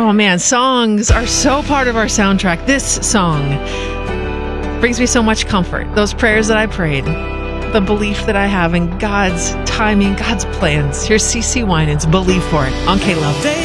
Oh man, songs are so part of our soundtrack. This song brings me so much comfort. Those prayers that I prayed, the belief that I have in God's timing, God's plans. Here's CeCe Winans, Believe for It on K-Love.